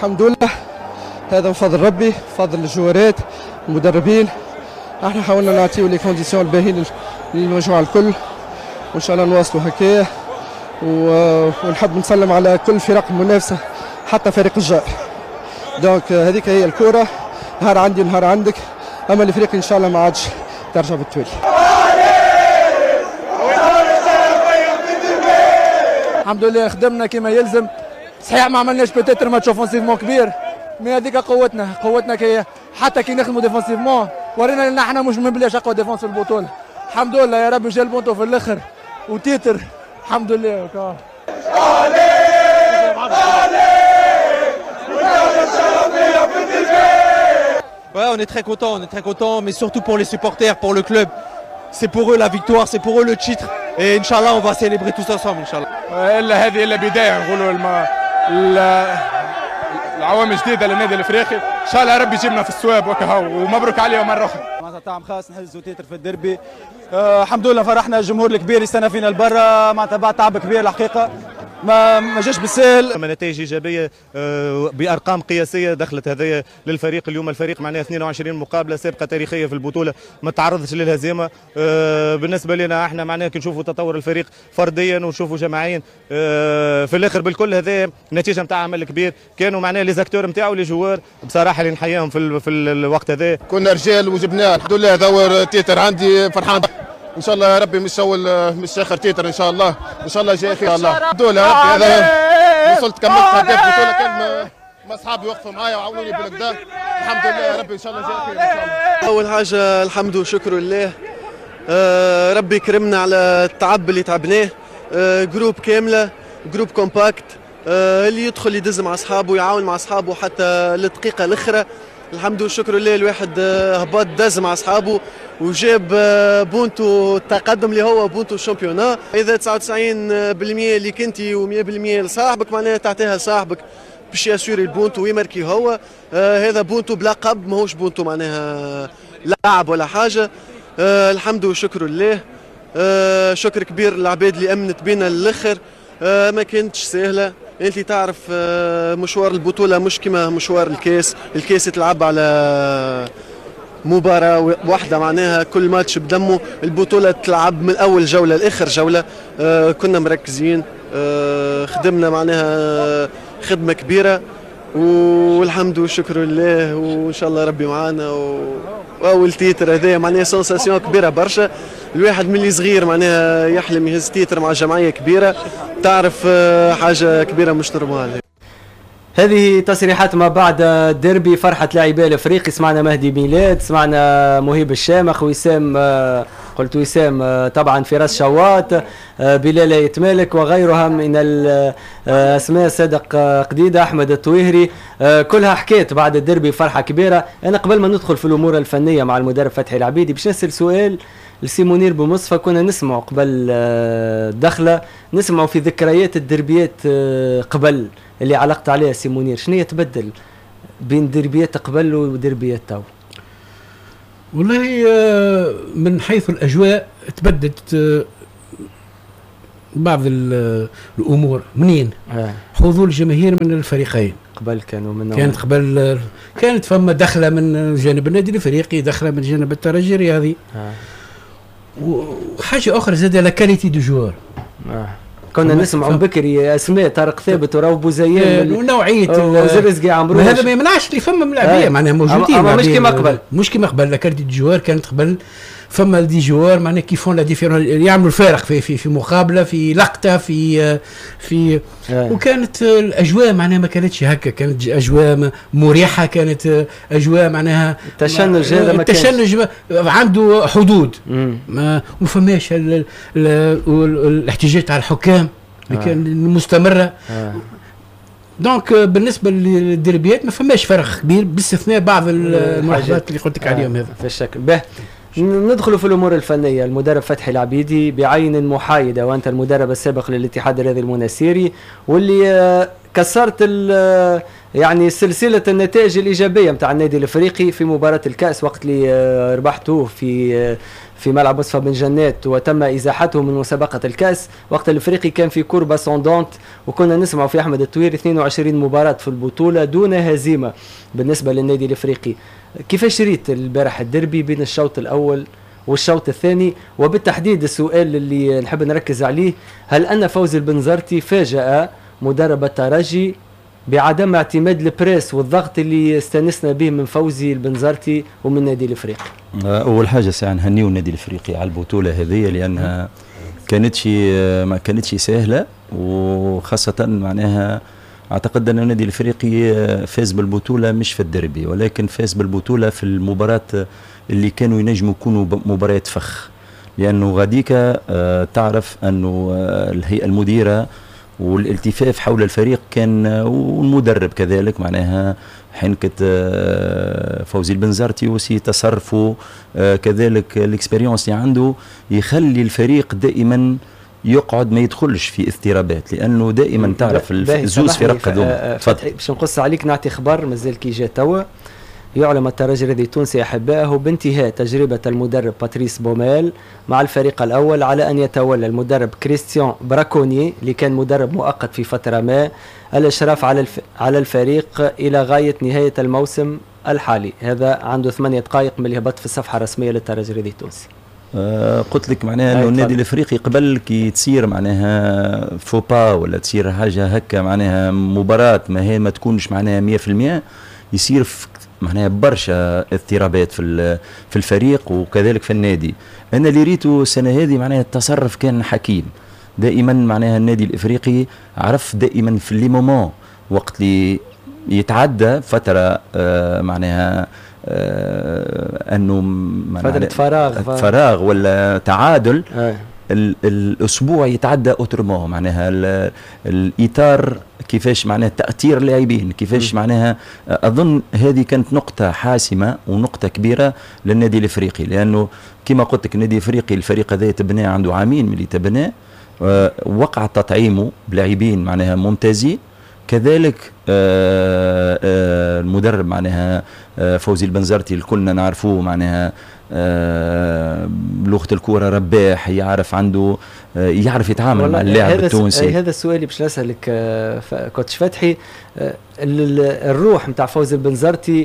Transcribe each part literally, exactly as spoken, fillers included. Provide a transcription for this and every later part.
الحمد لله، هذا من فضل ربي، فضل الجوارات المدربين. احنا حاولنا نعطيو لي كونديسيون الباهين للمجموعه الكل، وان شاء الله نواصلوا هكايا. ونحب نسلم على كل فرق المنافسه حتى فريق الجار. دونك هذيك هي الكوره، نهار عندي ونهار عندك، اما الفريق ان شاء الله ما عادش ترجع بالتوالي. الحمد لله خدمنا كما يلزم. صحيح ما عملناش بيتيتر ماتش اوفونسيفمون كبير، مي هذيك قوتنا قوتنا كي حتى كي نخدموا ديفونسيفمون ورينا ان احنا مش من بلاش اقوى ديفونس في البطوله. الحمد لله يا رب جا البونتو في الاخر وتيتر الحمد لله. Ouais, on est très content, on est très content, mais surtout pour les supporters, pour le club. C'est pour eux la victoire, c'est pour eux le titre. Et Inch'Allah, on va célébrer tous ensemble, Inch'Allah. إلا هذه إلا بداية نقولوا الم... العوامل جديدة للنادي الأفريقي، إن شاء الله ربي يجيبنا في الثواب وكهو، ومبروك عليهم مرة أخرى. معناتها طعم خاص نحزوا تيتر في الديربي. أه الحمد لله فرحنا الجمهور الكبير يستنى فينا لبرا، معناتها بعد تعب كبير الحقيقة. ما ما جاش بالسهل. نتائج ايجابيه بارقام قياسيه دخلت هذايا للفريق. اليوم الفريق معناها اثنين وعشرين مقابله سابقه تاريخيه في البطوله، ما تعرضش للهزيمه. بالنسبه لنا احنا معناها كي نشوفوا تطور الفريق فرديا ونشوفوا جماعيا في الاخر بالكل هذا نتيجه نتاع عمل كبير. كانوا معناها لي زاكتور نتاعو لي جوار بصراحه اللي نحياهم في في الوقت هذا. كنا رجال وجبناه الحمد لله. دور تيتر عندي فرحان ان شاء الله يا ربي، مش اول مش اخر تيتر ان شاء الله، ان شاء الله جاي خير. الله الدولة يا ربي هذا وصلت كملت هداف بطولة، كان ما اصحابي وقفوا معايا وعاونوني بالكدا. الحمد لله يا ربي ان شاء الله جاي خير ان شاء الله. اول حاجة الحمد والشكر لله، آه ربي كرمنا على التعب اللي تعبناه. آه جروب كاملة، جروب كومباكت، آه اللي يدخل يدز مع اصحابه ويعاون مع اصحابه حتى للدقيقة الاخرى. الحمد والشكر لله الواحد هبط داز مع اصحابه وجاب بونتو التقدم اللي هو بونتو الشامبيونا. اذا تسعة وتسعين بالمئة اللي كنتي و100% لصاحبك معناها تعطيها لصاحبك باش ياسوري البونتو ويماركي هو. آه هذا بونتو بلقب ماهوش بونتو معناها لاعب ولا حاجه. آه الحمد والشكر لله. آه شكر كبير للعباد اللي امنت بينا للاخر. آه ما كانتش سهله. انت تعرف آه مشوار البطوله مش كما مشوار الكاس. الكاس يتلعب على مباراة واحدة معناها كل ماتش بدمه. البطولة تلعب من أول جولة لآخر جولة. آه كنا مركزين. آه خدمنا معناها خدمة كبيرة والحمد والشكر لله، وإن شاء الله ربي معانا. وأول تيتر هذا معناها سنساسيون كبيرة برشا. الواحد من اللي صغير معناها يحلم يهز تيتر مع جمعية كبيرة، تعرف آه حاجة كبيرة مش نورمال. هذه تصريحات ما بعد الديربي، فرحة لاعبي الافريقي. سمعنا مهدي ميلاد، سمعنا مهيب الشامخ، وسام قلت وسام طبعا، فراس شواط، بلال يتمالك وغيرها من الاسماء، صدق قديده، احمد الطويهري، كلها حكيت بعد الديربي فرحة كبيرة. انا قبل ما ندخل في الامور الفنية مع المدرب فتحي العبيدي باش نسأل سؤال لسي منير بمصفى. كنا نسمع قبل الدخلة نسمعوا في ذكريات الدربيات قبل اللي علقت عليها سي منير، شنو يتبدل بين دربيات قبل ودربيات تو؟ والله من حيث الاجواء تبدلت بعض الامور. منين؟ آه. حضور الجماهير من الفريقين. قبل كانوا من كانت قبل كانت فما دخله من جانب النادي الافريقي، دخله من جانب الترجي الرياضي. آه. وحاجه اخرى زاد لا كاليتي دو جوار. آه. كنا نسمعوا بكري اسماء طارق ثابت وراو بوزيان ونوعيه وزرزقي عمرو. هذا ما يمنعش اللي فما ملاعبيه. آه. معناها موجودين، اما مش كيما قبل، مش كيما قبل. لا كاليتي دو جوار كانت قبل فما دي جوار معناها كيفون لا ديفيرون، يعملوا الفارق في في في مقابله، في لقطه، في في آه. وكانت الاجواء معناها ما كانتش هكا، كانت اجواء مريحه، كانت اجواء معناها التشنج هذا ما كانش، التشنج عنده حدود. ما فماش الاحتجاجات على الحكام اللي آه. كان مستمره. آه. دونك بالنسبه للدربيات ما فماش فرق كبير باستثناء بعض الملاحظات اللي قلت لك آه. عليهم. هذا في الشكل به. ندخل في الامور الفنيه. المدرب فتحي العبيدي بعين محايده، وانت المدرب السابق للاتحاد الرياضي المناسيري، واللي كسرت يعني سلسله النتائج الايجابيه نتاع النادي الافريقي في مباراه الكاس وقت اللي ربحتوه في في ملعب مصطفى بن جنات وتم ازاحته من مسابقه الكاس. وقت الافريقي كان في كوربا سوندونت وكنا نسمع في احمد الطوير اثنين وعشرين مباراه في البطوله دون هزيمه بالنسبه للنادي الافريقي. كيفاش ريت البارح الديربي بين الشوط الاول والشوط الثاني؟ وبالتحديد السؤال اللي نحب نركز عليه، هل ان فوزي البنزرتي فاجأ مدرب الترجي بعدم اعتماد البريس والضغط اللي استانسنا به من فوزي البنزرتي ومن النادي الافريقي؟ اول حاجه ساعه نهنيو النادي الافريقي على البطوله هذه لانها كانتش ما كانتش سهله، وخاصه معناها اعتقد ان النادي الافريقي فاز بالبطوله مش في الديربي ولكن فاز بالبطوله في المباراه اللي كانوا ينجموا يكونوا مباريات فخ، لانه غاديك تعرف انه الهيئه المديره والالتفاف حول الفريق كان والمدرب كذلك معناها حنكة فوزي البنزرتي وسي تصرفه كذلك الاكسبيريونس اللي عنده يخلي الفريق دائما يقعد ما يدخلش في اضطرابات، لانه دائما تعرف الزوز فرق هذوما. باش نقص عليك نعطي خبر مازال كي جاء توا. يعلم الترجي الرياضي التونسي أحبائه بانتهاء تجربة المدرب باتريس بوميل مع الفريق الأول على أن يتولى المدرب كريستيان براكوني اللي كان مدرب مؤقت في فترة ما الإشراف على الف... على الفريق إلى غاية نهاية الموسم الحالي. هذا عنده ثمانية دقائق من الهبط في الصفحة الرسمية للترجي الرياضي التونسي. آه قلت لك معناها انه النادي الافريقي قبل كي تصير معناها فوبا ولا تصير حاجه هكا معناها مباراه ما هي ما تكونش معناها مية في المية يصير معناها برشا اضطرابات في في الفريق وكذلك في النادي. انا اللي ريته السنه هذه معناها التصرف كان حكيم دائما، معناها النادي الافريقي عرف دائما في لي مومون وقت اللي يتعدى فتره آه معناها آه انه فتره فراغ فراغ ولا تعادل آه. الاسبوع يتعدى اوترمون، معناها الاطار كيفاش معناها تاثير اللاعبين كيفاش م. معناها اظن هذه كانت نقطه حاسمه ونقطه كبيره للنادي الافريقي، لانه كما قلت لك النادي الافريقي الفريق هذا تبناه عنده عامين من اللي تبناه، وقع تطعيمه بلاعبين معناها ممتازين، كذلك آآ آآ المدرب معناها فوزي البنزرتي الكلنا نعرفوه معناها بلغه الكوره رباح، يعرف عنده يعرف يتعامل مع اللاعب التونسي. هذا السؤال اللي باش نسالك كوتش فتحي، الروح نتاع فوزي البنزرتي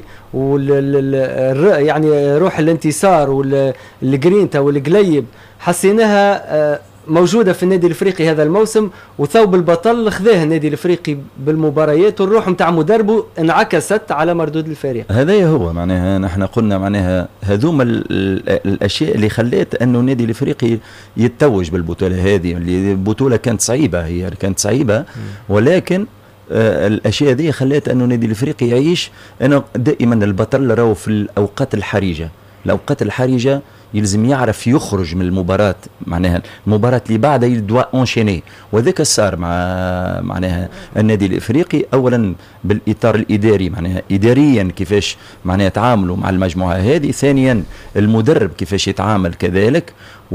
يعني روح الانتصار والجرينتا والقليب حسيناها موجوده في النادي الافريقي هذا الموسم، وثوب البطل خذاه النادي الافريقي بالمباريات، والروح نتاع مدربه انعكست على مردود الفريق. هذا هو معناها نحن قلنا معناها هذوما الاشياء اللي خلات انه النادي الافريقي يتوج بالبطوله هذه، اللي البطوله كانت صعيبه، هي كانت صعيبه ولكن آه الاشياء هذه خلات انه النادي الافريقي يعيش. انا دائما البطل راهو في الاوقات الحرجه، الاوقات الحرجه يلزم يعرف يخرج من المباراة، معناها المباراة اللي بعدها يدوا اونشيني، وذاك صار مع معناها النادي الافريقي. اولا بالاطار الاداري معناها اداريا كيفاش معناها يتعاملوا مع المجموعة هذه، ثانيا المدرب كيفاش يتعامل كذلك،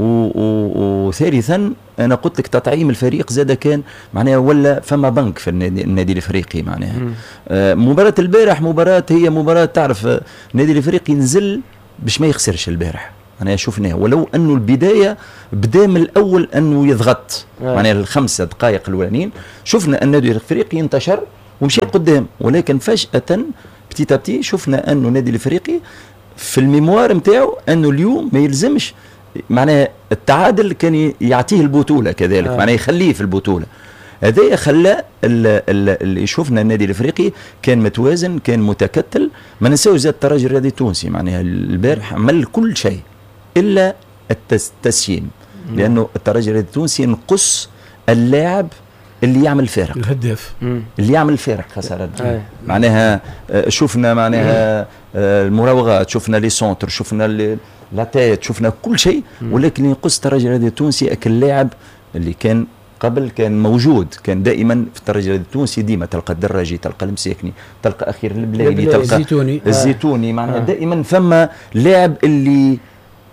وثالثا انا قلت لك تطعيم الفريق زاد كان معناها ولا فما بنك في النادي, النادي الافريقي معناها. آه مباراة البارح مباراة هي مباراة تعرف النادي الافريقي نزل باش ما يخسرش البارح، أنا شفناه ولو أنه البداية بدا من الأول أنه يضغط آه. معناها الخمسة دقائق الأولانيين شفنا أن النادي الأفريقي انتشر ومشي قدام، ولكن فجأة بتي بتي شفنا أنه النادي الأفريقي في الميموار نتاعو أنه اليوم ما يلزمش معناها التعادل كان يعطيه البطولة كذلك آه. معناها يخليه في البطولة. هذا خلى اللي شفنا النادي الافريقي كان متوازن، كان متكتل. ما ننساوش زاد الترجي الرياضي التونسي معناها البارح عمل كل شيء الا التسييم، لانه الترجي الرياضي التونسي نقص اللاعب اللي يعمل فارق، الهداف اللي يعمل فارق خسارة معناها. شفنا معناها المراوغات، شفنا لي سونتر، شفنا لاتيت، شفنا كل شيء، ولكن ينقص الترجي الرياضي التونسي اكل اللاعب اللي كان قبل كان موجود. كان دائما في الترجي التونسي ديما تلقى الدراجي، تلقى المساكني، تلقى اخير البلايلي، تلقى الزيتوني الزيتوني آه. معناها آه. دائما فما لاعب اللي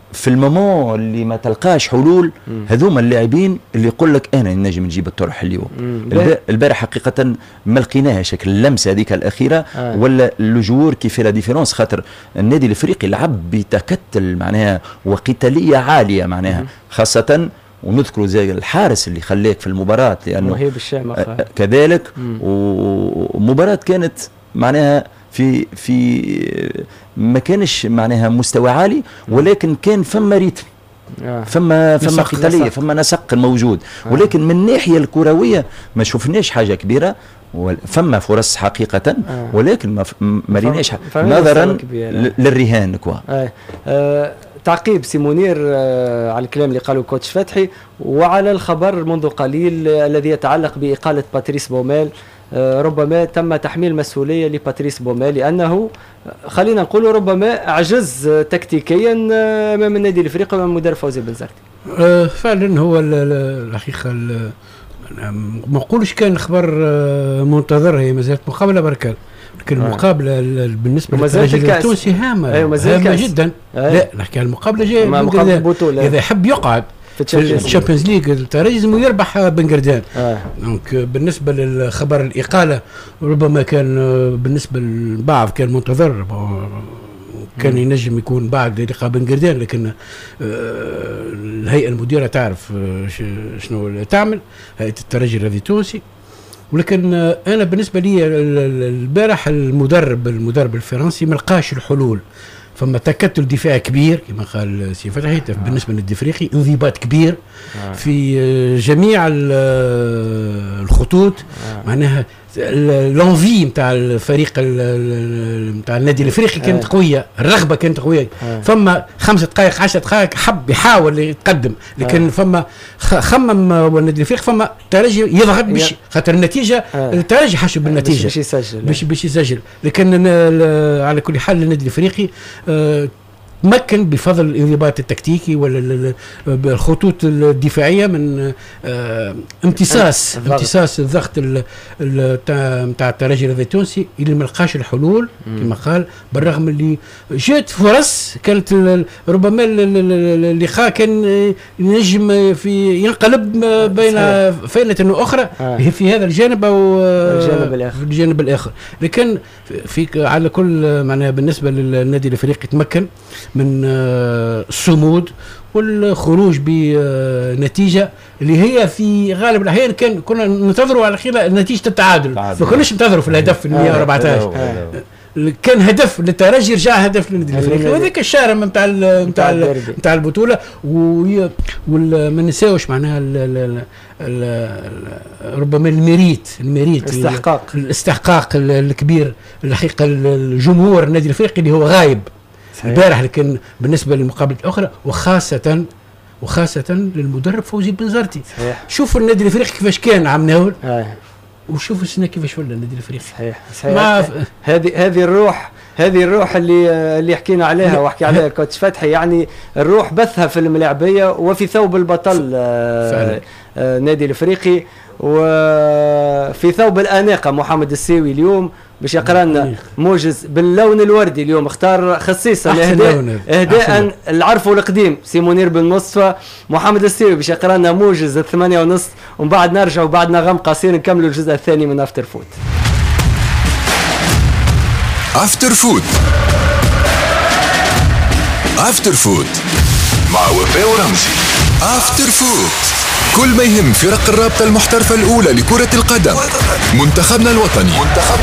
في المومون اللي ما تلقاش حلول هذوما اللاعبين اللي يقول لك انا نجم نجيب الطرح اليوم. البارح حقيقه ما لقيناها شكل اللمسه هذيك الاخيره آه. ولا الجوور كيف لا ديفيرونس، خاطر النادي الافريقي لعب بتكتل معناها وقتاليه عاليه معناها، خاصه ونذكر زي الحارس اللي خلاك في المباراه لانه مهيب الشامخ كذلك، ومباراه كانت معناها في في ما كانش معناها مستوى عالي، ولكن كان فما ريتم آه. فما فما قتاليه، فما نسق موجود آه. ولكن من الناحيه الكرويه ما شفناش حاجه كبيره، فما فرص حقيقه آه. ولكن ما ما ريناش نظرا للرهان كوا آه. آه. تعقيب سي منير آه على الكلام اللي قاله كوتش فتحي وعلى الخبر منذ قليل آه الذي يتعلق بإقالة باتريس بوميل. آه ربما تم تحميل مسؤولية لباتريس بوميل لأنه خلينا نقول ربما عجز آه تكتيكيا آه أمام النادي الإفريقي وأمام المدرب فوزي بن زرتي. آه فعلا هو الحقيقة ما نقولش كان خبر آه منتظر، هي ما زالت مقابلة بركة، لكن المقابله بالنسبه للترجي التونسي هامه هامه جدا. آه. لا نحكي على المقابله جايه اذا, إذا يحب يقعد في الشامبيونز ليج الترجي لازم يربح بنقردان. آه. دونك بالنسبه للخبر الاقاله ربما كان بالنسبه للبعض كان منتظر، كان ينجم يكون بعد لقاء بنقردان، لكن آه الهيئه المديره تعرف آه شنو تعمل، هيئه الترجي الرياضي التونسي. ولكن انا بالنسبه لي البارح المدرب المدرب الفرنسي ما لقاش الحلول، فما تكتل دفاعي كبير كما قال سي فتحي آه. بالنسبه للافريقي انضباط كبير آه. في جميع الخطوط آه. معناها لونفي نتاع الفريق نتاع النادي الافريقي كانت آه. قويه، الرغبه كانت قويه آه. فما خمسة دقائق عشر دقائق حب يحاول يتقدم، لكن آه. فما خمم النادي الافريقي فما الترجي يضغط باش خاطر النتيجه آه. الترجي حاشب بالنتيجه باش يسجل باش باش يسجل، لكن على كل حال النادي الافريقي آه تمكن بفضل الانضباط التكتيكي ولا الخطوط الدفاعيه من آه امتصاص الضغط. امتصاص الضغط نتاع الترجي الرياضي التونسي اللي ما لقاش الحلول كما قال، بالرغم اللي جات فرص كانت ربما اللقاء كان ينجم في ينقلب بين فائنه واخرى آه. في هذا الجانب او الجانب الاخر في الجانب الاخر، لكن في على كل معناها بالنسبه للنادي الافريقي تمكن من الصمود والخروج بنتيجه اللي هي في غالب الاحيان كان كنا ننتظروا على خير نتيجه التعادل، ما كناش ننتظروا في الهدف في مئة وأربعة عشر كان هدف للترجي رجع هدف للنادي الافريقي، وهذاك الشارم نتاع نتاع نتاع البطوله. وما نساوش معناها ربما الميريت الميريت الاستحقاق الاستحقاق الكبير الحقيقه الجمهور النادي الافريقي اللي هو غايب البارح، لكن بالنسبه للمقابله الاخرى وخاصه وخاصه للمدرب فوزي بن زرتي. شوفوا النادي الافريقي كيفاش كان عم ناول وشوفوا السنه كيفاش ولا النادي الافريقي. صحيح صحيح. هذه هذه الروح هذه الروح اللي اللي حكينا عليها وحكي عليها كوتش فتحي، يعني الروح بثها في الملاعبيه وفي ثوب البطل آه آه نادي الافريقي، وفي ثوب الاناقه محمد السيوي اليوم باش يقرا لنا موجز باللون الوردي. اليوم اختار خصيصا اهداء اهداء العرف القديم سي منير بن مصطفى محمد السيوي باش يقرا لنا موجز الثمانية ونص، ومن بعد نرجعوا بعد نغم قصير نكملوا الجزء الثاني من افتر فوت. افتر فوت افتر فوت مع وفاء ورمزي. افتر فوت كل ما يهم فرق الرابطة المحترفة الأولى لكرة القدم، منتخبنا الوطني